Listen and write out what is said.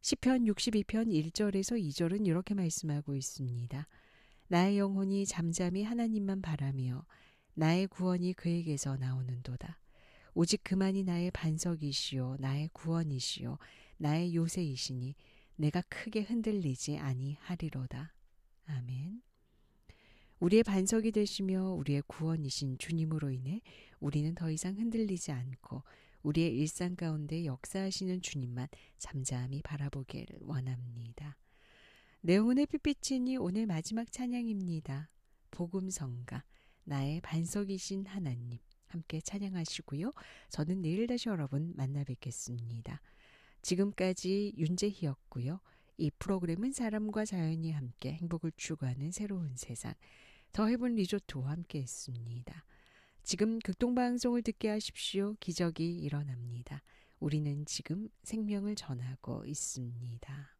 시편 62편 1절에서 2절은 이렇게 말씀하고 있습니다. 나의 영혼이 잠잠히 하나님만 바라며 나의 구원이 그에게서 나오는도다. 오직 그만이 나의 반석이시요 나의 구원이시요 나의 요새이시니 내가 크게 흔들리지 아니하리로다. 아멘. 우리의 반석이 되시며 우리의 구원이신 주님으로 인해 우리는 더 이상 흔들리지 않고 우리의 일상 가운데 역사하시는 주님만 잠잠히 바라보기를 원합니다. 내 영혼의 빛비치니 오늘 마지막 찬양입니다. 복음성가 나의 반석이신 하나님 함께 찬양하시고요. 저는 내일 다시 여러분 만나 뵙겠습니다. 지금까지 윤재희였고요. 이 프로그램은 사람과 자연이 함께 행복을 추구하는 새로운 세상 더 헤븐 리조트와 함께 했습니다. 지금 극동방송을 듣게 하십시오. 기적이 일어납니다. 우리는 지금 생명을 전하고 있습니다.